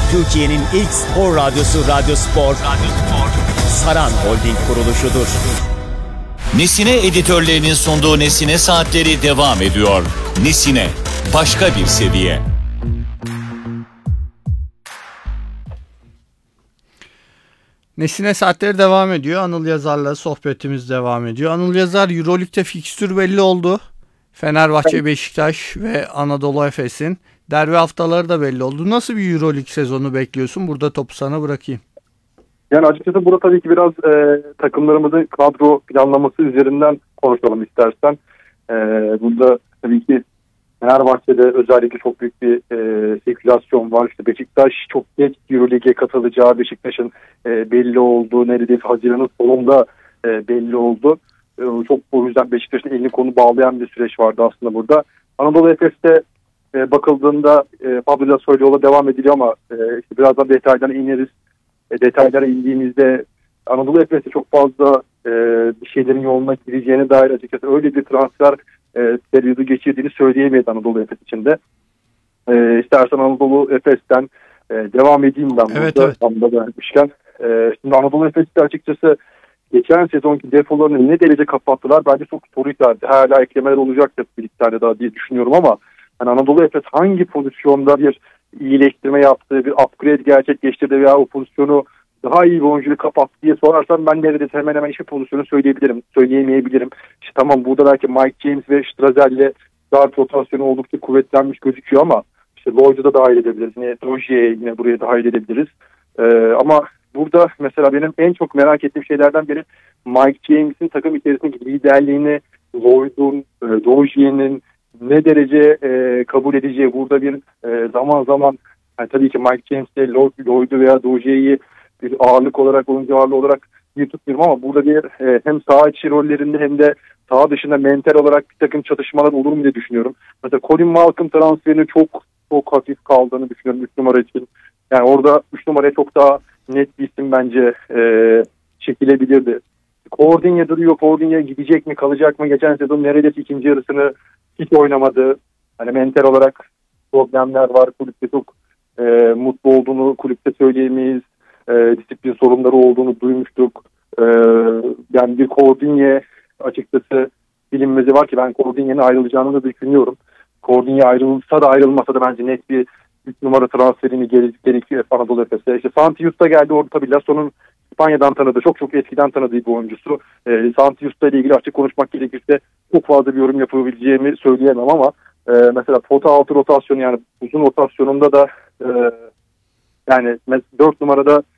Türkiye'nin ilk spor radyosu Radyo Spor, Saran Holding kuruluşudur. Nesine editörlerinin sunduğu Nesine Saatleri devam ediyor. Nesine, başka bir seviye. Nesine Saatleri devam ediyor. Anıl Yazar'la sohbetimiz devam ediyor. Anıl Yazar, Euroleague'de fikstür belli oldu. Fenerbahçe, Beşiktaş ve Anadolu Efes'in derbi haftaları da belli oldu. Nasıl bir Euroleague sezonu bekliyorsun? Burada topu sana bırakayım. Yani açıkçası burada tabii ki biraz takımlarımızın kadro planlaması üzerinden konuşalım istersen. Burada tabii ki Fenerbahçe'de özellikle çok büyük bir sirkülasyon var. İşte Beşiktaş çok geç Euroleague'e katılacağı, Beşiktaş'ın belli olduğu, neredeyse Haziran'ın sonunda belli oldu. Çok o yüzden Beşiktaş'ın elini konu bağlayan bir süreç vardı aslında burada. Anadolu Efes'te bakıldığında Pablo Lasorio'la devam ediliyor ama işte birazdan detaylarına ineriz. Detaylara indiğimizde Anadolu Efes'te çok fazla bir şeylerin yoluna gireceğine dair açıkçası öyle bir transfer periyodu geçirdiğini söyleyemeyiz Anadolu Efes içinde. İstersen Anadolu Efes'ten devam edeyim ben evet, burada. Evet. Tam da vermişken. Şimdi Anadolu Efes'te açıkçası geçen sezonki defolarını ne derece kapattılar bence çok soru işareti. Hala eklemeler olacaktır bir iki tane daha diye düşünüyorum ama yani Anadolu Efes hangi pozisyonda bir iyileştirme yaptığı, bir upgrade gerçekleştirdi veya o pozisyonu daha iyi bir oyuncuyla kapattı diye sorarsan ben neredeyse hemen hemen hiçbir pozisyonu söyleyemeyebilirim. İşte tamam burada belki Mike James ve Strazel'le guard rotasyonu oldukça kuvvetlenmiş gözüküyor ama işte Lloyd'u da dahil edebiliriz. Yine Rozier'i yine buraya dahil edebiliriz. Ama burada mesela benim en çok merak ettiğim şeylerden biri Mike James'in takım içerisindeki liderliğini, Lloyd'un, Rozier'in ne derece kabul edeceği. Burada bir zaman zaman yani tabii ki Mike James'te Lloyd'u veya Rozier'i bir ağırlık olarak, oyuncu ağırlığı olarak bir tutmuyorum ama burada bir hem saha içi rollerinde hem de saha dışında mental olarak bir takım çatışmalar olur mu diye düşünüyorum. Mesela Colin Malcolm transferinin çok hafif kaldığını düşünüyorum 3 numara için. Yani orada 3 numaraya çok daha net bir isim bence çekilebilirdi. Cordinya duruyor. Cordinya gidecek mi kalacak mı? Geçen sezon neredeyse ikinci yarısını hiç oynamadı. Hani mental olarak problemler var. Kulüpte çok mutlu olduğunu kulüpte söyleyemeyiz. Disiplin sorunları olduğunu duymuştuk. Yani bir Cordinya açıkçası bilinmezi var ki ben Cordinya'nın ayrılacağını da düşünüyorum. Cordinya ayrılsa da ayrılmasa da bence net bir 3 numara transferini gerekiyor Anadolu Efes'e. İşte Santius'ta geldi orada tabii Lasso'nun İspanya'dan tanıdığı, çok eskiden tanıdığı bir oyuncusu. Santius'ta ile ilgili açık konuşmak gerekirse çok fazla bir yorum yapabileceğimi söyleyemem ama mesela pota altı rotasyonu yani uzun rotasyonunda da yani 4 numarada